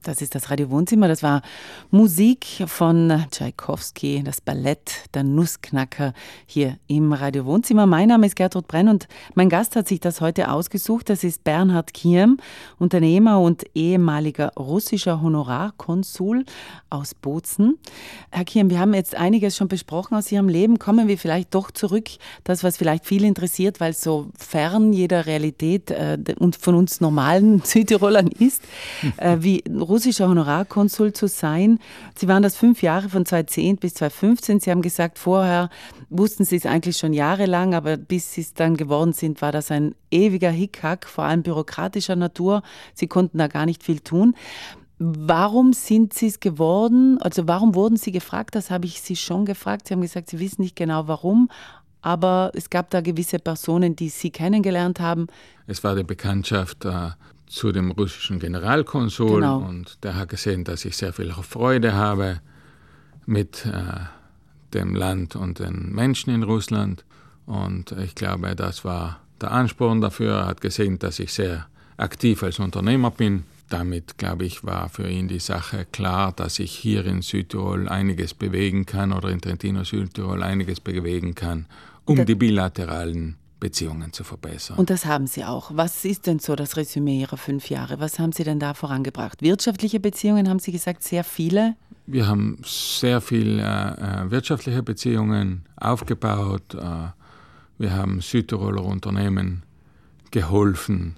Das ist das Radio-Wohnzimmer. Das war Musik von Tschaikowski, das Ballett Der Nussknacker hier im Radio-Wohnzimmer. Mein Name ist Gertrud Brenn und mein Gast hat sich das heute ausgesucht. Das ist Bernhard Kierm, Unternehmer und ehemaliger russischer Honorarkonsul aus Bozen. Herr Kierm, wir haben jetzt einiges schon besprochen aus Ihrem Leben. Kommen wir vielleicht doch zurück, das, was vielleicht viel interessiert, weil es so fern jeder Realität und von uns normalen Südtirolern ist, wie russischer Honorarkonsul zu sein. Sie waren das 5 Jahre von 2010 bis 2015. Sie haben gesagt, vorher wussten Sie es eigentlich schon jahrelang, aber bis Sie es dann geworden sind, war das ein ewiger Hickhack, vor allem bürokratischer Natur. Sie konnten da gar nicht viel tun. Warum sind Sie es geworden? Also warum wurden Sie gefragt? Das habe ich Sie schon gefragt. Sie haben gesagt, Sie wissen nicht genau warum, aber es gab da gewisse Personen, die Sie kennengelernt haben. Es war die Bekanntschaft zu dem russischen Generalkonsul, genau. Und der hat gesehen, dass ich sehr viel Freude habe mit dem Land und den Menschen in Russland. Und ich glaube, das war der Ansporn dafür. Er hat gesehen, dass ich sehr aktiv als Unternehmer bin. Damit, glaube ich, war für ihn die Sache klar, dass ich hier in Südtirol einiges bewegen kann oder in Trentino Südtirol einiges bewegen kann, um die bilateralen Beziehungen zu verbessern. Und das haben Sie auch. Was ist denn so das Resümee Ihrer 5 Jahre? Was haben Sie denn da vorangebracht? Wirtschaftliche Beziehungen, haben Sie gesagt, sehr viele? Wir haben sehr viele wirtschaftliche Beziehungen aufgebaut. Wir haben Südtiroler Unternehmen geholfen,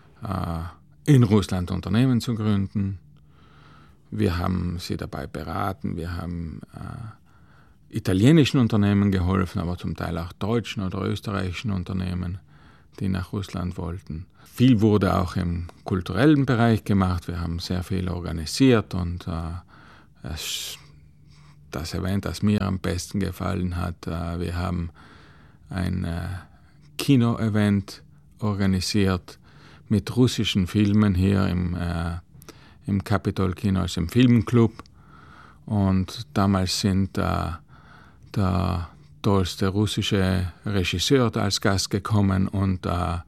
in Russland Unternehmen zu gründen. Wir haben sie dabei beraten. Wir haben italienischen Unternehmen geholfen, aber zum Teil auch deutschen oder österreichischen Unternehmen, die nach Russland wollten. Viel wurde auch im kulturellen Bereich gemacht. Wir haben sehr viel organisiert und das Event, das mir am besten gefallen hat, wir haben ein Kino-Event organisiert mit russischen Filmen hier im Capitol-Kino, also im Filmclub. Und damals sind der tollste russische Regisseur als Gast gekommen und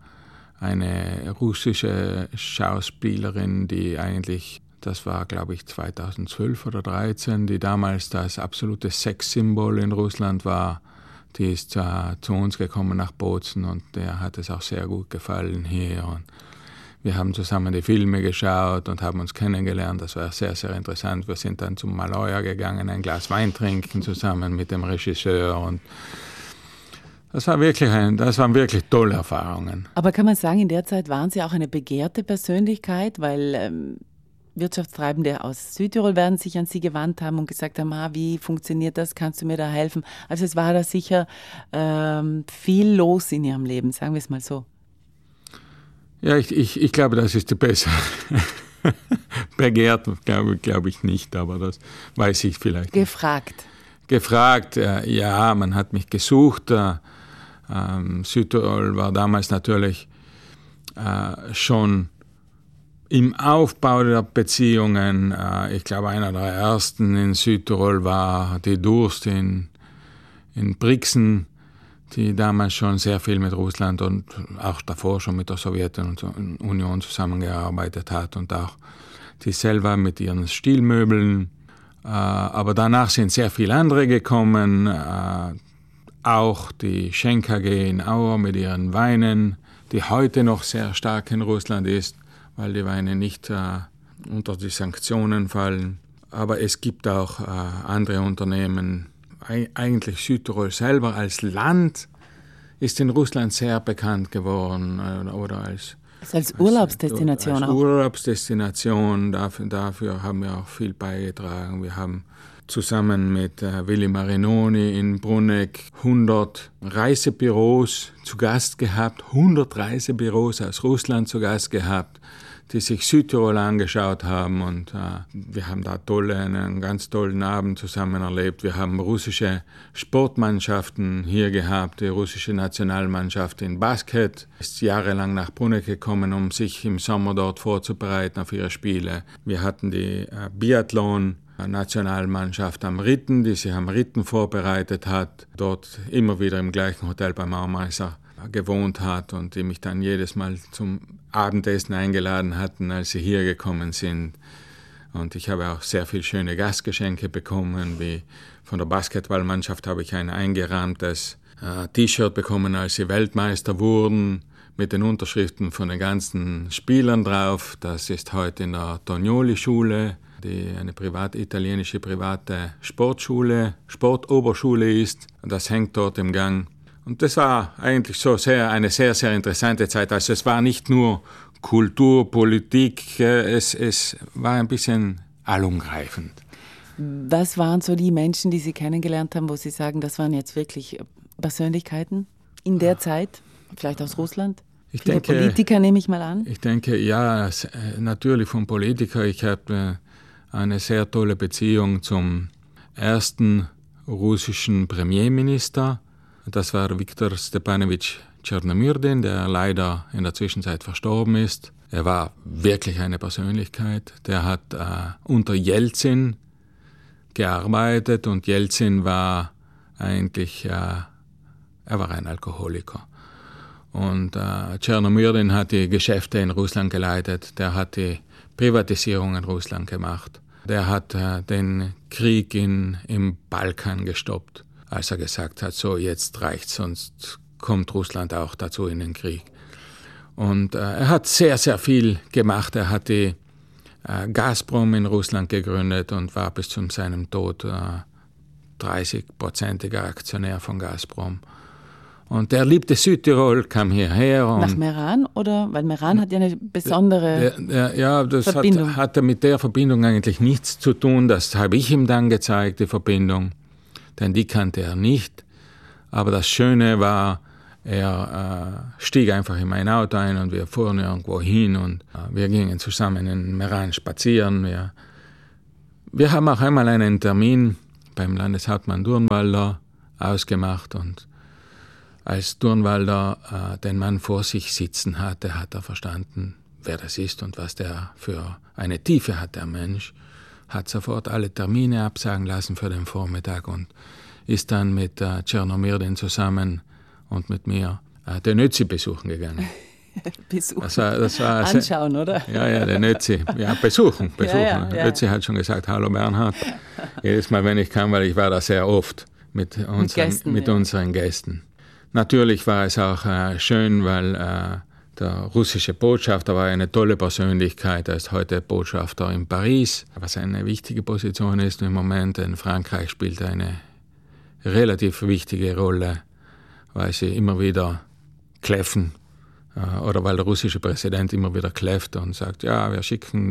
eine russische Schauspielerin, die eigentlich, das war glaube ich 2012 oder 2013, die damals das absolute Sexsymbol in Russland war, die ist zu uns gekommen nach Bozen und der hat es auch sehr gut gefallen hier. Und wir haben zusammen die Filme geschaut und haben uns kennengelernt. Das war sehr, sehr interessant. Wir sind dann zum Maloja gegangen, ein Glas Wein trinken zusammen mit dem Regisseur. Und das waren wirklich tolle Erfahrungen. Aber kann man sagen, in der Zeit waren Sie auch eine begehrte Persönlichkeit, weil Wirtschaftstreibende aus Südtirol werden sich an Sie gewandt haben und gesagt haben, wie funktioniert das, kannst du mir da helfen? Also es war da sicher viel los in Ihrem Leben, sagen wir es mal so. Ja, ich glaube, das ist die bessere. Begehrt, glaube ich nicht, aber das weiß ich vielleicht nicht. Gefragt, ja, man hat mich gesucht. Südtirol war damals natürlich schon im Aufbau der Beziehungen. Ich glaube, einer der ersten in Südtirol war die Durst in Brixen, die damals schon sehr viel mit Russland und auch davor schon mit der Sowjetunion zusammengearbeitet hat und auch die selber mit ihren Stilmöbeln. Aber danach sind sehr viele andere gekommen, auch die Schenk AG in Auer mit ihren Weinen, die heute noch sehr stark in Russland ist, weil die Weine nicht unter die Sanktionen fallen. Aber es gibt auch andere Unternehmen. Eigentlich Südtirol selber als Land ist in Russland sehr bekannt geworden oder als Urlaubsdestination als auch. Urlaubsdestination, dafür haben wir auch viel beigetragen. Wir haben zusammen mit Willi Marinoni in Bruneck 100 Reisebüros zu Gast gehabt, 100 Reisebüros aus Russland zu Gast gehabt, die sich Südtirol angeschaut haben und wir haben da einen ganz tollen Abend zusammen erlebt. Wir haben russische Sportmannschaften hier gehabt, die russische Nationalmannschaft in Basket ist jahrelang nach Bruneck gekommen, um sich im Sommer dort vorzubereiten auf ihre Spiele. Wir hatten die Biathlon-Nationalmannschaft am Ritten, die sich am Ritten vorbereitet hat, dort immer wieder im gleichen Hotel beim Aumeister gewohnt hat und die mich dann jedes Mal zum Abendessen eingeladen hatten, als sie hier gekommen sind. Und ich habe auch sehr viele schöne Gastgeschenke bekommen, wie von der Basketballmannschaft habe ich ein eingerahmtes T-Shirt bekommen, als sie Weltmeister wurden, mit den Unterschriften von den ganzen Spielern drauf. Das ist heute in der Tognoli-Schule, die eine italienische private Sportoberschule ist. Das hängt dort im Gang. Und das war eigentlich so eine sehr, sehr interessante Zeit. Also es war nicht nur Kultur, Politik, es war ein bisschen allumgreifend. Was waren so die Menschen, die Sie kennengelernt haben, wo Sie sagen, das waren jetzt wirklich Persönlichkeiten in der Zeit, vielleicht aus Russland? Viele Politiker nehme ich mal an. Ich denke, ja, natürlich von Politikern. Ich habe eine sehr tolle Beziehung zum ersten russischen Premierminister. Das war Viktor Stepanowitsch Tschernomyrdin, der leider in der Zwischenzeit verstorben ist. Er war wirklich eine Persönlichkeit. Der hat unter Jelzin gearbeitet und Jelzin war eigentlich, er war ein Alkoholiker. Und Tschernomyrdin hat die Geschäfte in Russland geleitet, der hat die Privatisierung in Russland gemacht. Der hat den Krieg im Balkan gestoppt, als er gesagt hat, so jetzt reicht's, sonst kommt Russland auch dazu in den Krieg. Und er hat sehr, sehr viel gemacht. Er hat die Gazprom in Russland gegründet und war bis zu seinem Tod 30%iger Aktionär von Gazprom. Und der liebte Südtirol, kam hierher. Nach Meran, oder? Weil Meran hat ja eine besondere Verbindung. Das hatte mit der Verbindung eigentlich nichts zu tun. Das habe ich ihm dann gezeigt, die Verbindung. Denn die kannte er nicht. Aber das Schöne war, er stieg einfach in mein Auto ein und wir fuhren irgendwo hin und wir gingen zusammen in Meran spazieren. Wir haben auch einmal einen Termin beim Landeshauptmann Durnwalder ausgemacht und als Durnwalder den Mann vor sich sitzen hatte, hat er verstanden, wer das ist und was der für eine Tiefe hat, der Mensch. Hat sofort alle Termine absagen lassen für den Vormittag und ist dann mit Tschernomyrdin zusammen und mit mir den Ötzi besuchen gegangen. Besuchen? Das war anschauen, oder? Ja, den Ötzi. Ja, besuchen. Ja. Ötzi hat schon gesagt, hallo Bernhard. Jedes Mal, wenn ich kam, weil ich war da sehr oft mit unseren Gästen. Natürlich war es auch schön, weil der russische Botschafter war eine tolle Persönlichkeit. Er ist heute Botschafter in Paris, was eine wichtige Position ist im Moment. In Frankreich spielt er eine relativ wichtige Rolle, weil sie immer wieder kläffen oder weil der russische Präsident immer wieder kläfft und sagt, ja, wir schicken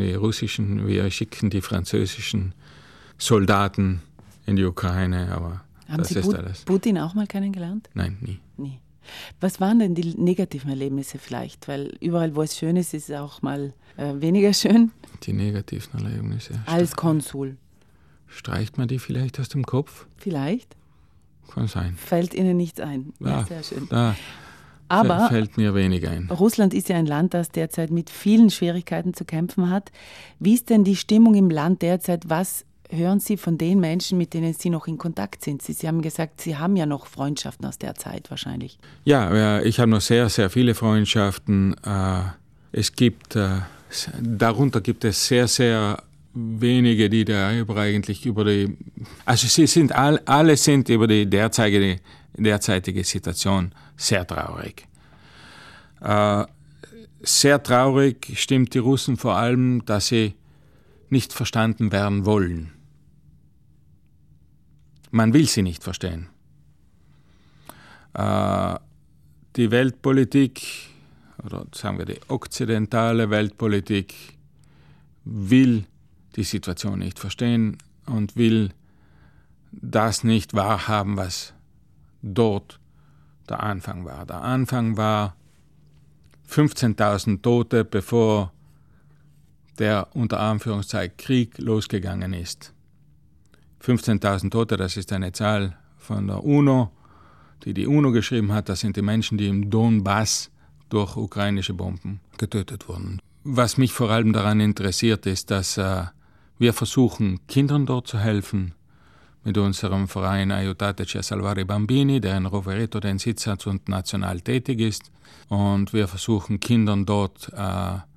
die französischen Soldaten in die Ukraine, aber haben das Sie ist alles. Putin auch mal kennengelernt? Nein, nie. Was waren denn die negativen Erlebnisse vielleicht? Weil überall, wo es schön ist, ist es auch mal weniger schön. Die negativen Erlebnisse. Als Konsul. Streicht man die vielleicht aus dem Kopf? Vielleicht. Kann sein. Fällt Ihnen nichts ein? Ja, sehr schön. Aber fällt mir wenig ein. Russland ist ja ein Land, das derzeit mit vielen Schwierigkeiten zu kämpfen hat. Wie ist denn die Stimmung im Land derzeit? Was hören Sie von den Menschen, mit denen Sie noch in Kontakt sind? Sie haben gesagt, Sie haben ja noch Freundschaften aus der Zeit wahrscheinlich. Ja, ich habe noch sehr, sehr viele Freundschaften. Darunter gibt es sehr, sehr wenige, die eigentlich über die... Also alle sind über die derzeitige Situation sehr traurig. Sehr traurig stimmt die Russen vor allem, dass sie nicht verstanden werden wollen. Man will sie nicht verstehen. Die Weltpolitik, oder sagen wir die okzidentale Weltpolitik, will die Situation nicht verstehen und will das nicht wahrhaben, was dort der Anfang war. Der Anfang war 15.000 Tote, bevor der unter Anführungszeichen Krieg losgegangen ist. 15.000 Tote, das ist eine Zahl von der UNO, die UNO geschrieben hat. Das sind die Menschen, die im Donbass durch ukrainische Bomben getötet wurden. Was mich vor allem daran interessiert, ist, dass wir versuchen, Kindern dort zu helfen, mit unserem Verein Aiutateci a salvare i bambini, der in Rovereto den Sitz hat und national tätig ist. Und wir versuchen, Kindern dort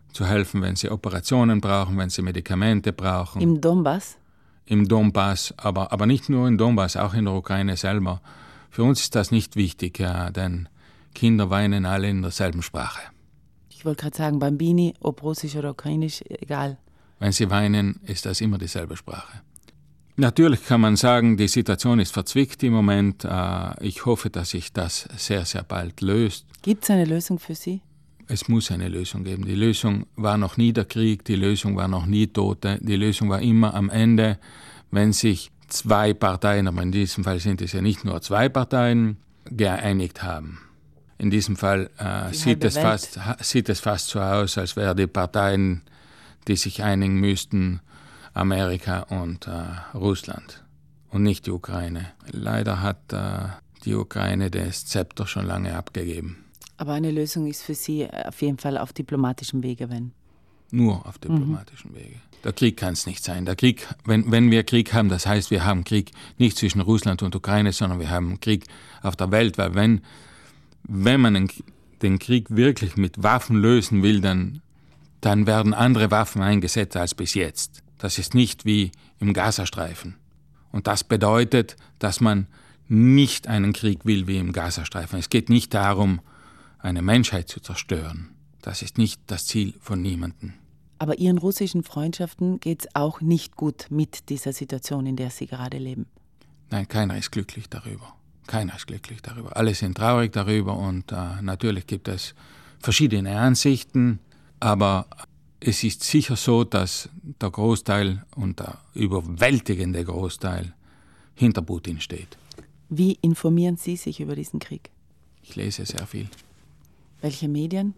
zu helfen, wenn sie Operationen brauchen, wenn sie Medikamente brauchen. Im Donbass? Im Donbass, aber nicht nur im Donbass, auch in der Ukraine selber. Für uns ist das nicht wichtig, denn Kinder weinen alle in derselben Sprache. Ich wollte gerade sagen, Bambini, ob Russisch oder Ukrainisch, egal. Wenn sie weinen, ist das immer dieselbe Sprache. Natürlich kann man sagen, die Situation ist verzwickt im Moment. Ich hoffe, dass sich das sehr, sehr bald löst. Gibt es eine Lösung für Sie? Es muss eine Lösung geben. Die Lösung war noch nie der Krieg, die Lösung war noch nie Tote. Die Lösung war immer am Ende, wenn sich zwei Parteien, aber in diesem Fall sind es ja nicht nur zwei Parteien, geeinigt haben. In diesem Fall sieht es fast so aus, als wären die Parteien, die sich einigen müssten, Amerika und Russland und nicht die Ukraine. Leider hat die Ukraine das Zepter schon lange abgegeben. Aber eine Lösung ist für Sie auf jeden Fall auf diplomatischem Wege, wenn? Nur auf diplomatischem Wege. Der Krieg kann es nicht sein. Der Krieg, wenn wir Krieg haben, das heißt, wir haben Krieg nicht zwischen Russland und Ukraine, sondern wir haben Krieg auf der Welt. Weil wenn man den Krieg wirklich mit Waffen lösen will, dann werden andere Waffen eingesetzt als bis jetzt. Das ist nicht wie im Gazastreifen. Und das bedeutet, dass man nicht einen Krieg will wie im Gazastreifen. Es geht nicht darum, eine Menschheit zu zerstören. Das ist nicht das Ziel von niemandem. Aber Ihren russischen Freundschaften geht es auch nicht gut mit dieser Situation, in der Sie gerade leben? Nein, keiner ist glücklich darüber. Alle sind traurig darüber und natürlich gibt es verschiedene Ansichten, aber es ist sicher so, dass der Großteil und der überwältigende Großteil hinter Putin steht. Wie informieren Sie sich über diesen Krieg? Ich lese sehr viel. Welche Medien?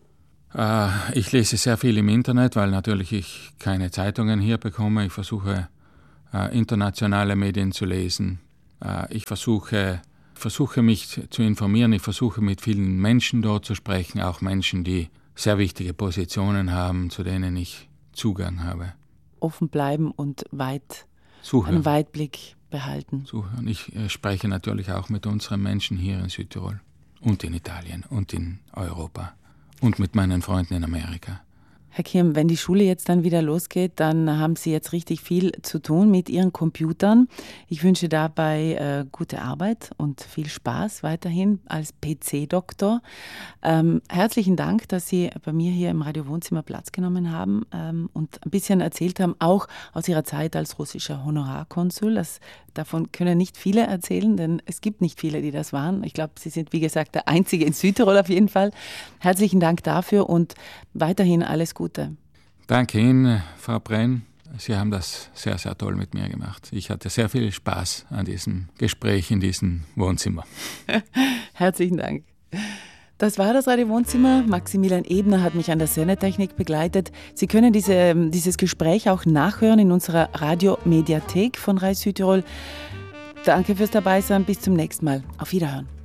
Ich lese sehr viel im Internet, weil natürlich ich keine Zeitungen hier bekomme. Ich versuche, internationale Medien zu lesen. Ich versuche mich zu informieren. Ich versuche, mit vielen Menschen dort zu sprechen, auch Menschen, die sehr wichtige Positionen haben, zu denen ich Zugang habe. Offen bleiben und einen Weitblick behalten. Zuhören. Ich spreche natürlich auch mit unseren Menschen hier in Südtirol und in Italien und in Europa und mit meinen Freunden in Amerika. Herr Kirm, wenn die Schule jetzt dann wieder losgeht, dann haben Sie jetzt richtig viel zu tun mit Ihren Computern. Ich wünsche dabei gute Arbeit und viel Spaß weiterhin als PC-Doktor. Herzlichen Dank, dass Sie bei mir hier im Radio Wohnzimmer Platz genommen haben und ein bisschen erzählt haben, auch aus Ihrer Zeit als russischer Honorarkonsul. Davon können nicht viele erzählen, denn es gibt nicht viele, die das waren. Ich glaube, Sie sind, wie gesagt, der Einzige in Südtirol auf jeden Fall. Herzlichen Dank dafür und weiterhin alles Gute. Danke Ihnen, Frau Brenn. Sie haben das sehr, sehr toll mit mir gemacht. Ich hatte sehr viel Spaß an diesem Gespräch in diesem Wohnzimmer. Herzlichen Dank. Das war das Radio Wohnzimmer. Maximilian Ebner hat mich an der Sendetechnik begleitet. Sie können dieses Gespräch auch nachhören in unserer Radiomediathek von Rai Südtirol. Danke fürs Dabeisein. Bis zum nächsten Mal. Auf Wiederhören.